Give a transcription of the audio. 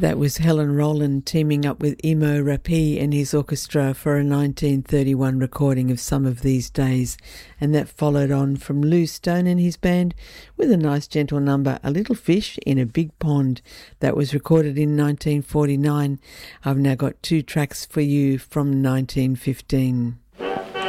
That was Helen Rowland teaming up with Emo Rappi and his orchestra for a 1931 recording of Some of These Days, and that followed on from Lou Stone and his band with a nice gentle number, A Little Fish in a Big Pond. That was recorded in 1949. I've now got two tracks for you from 1915.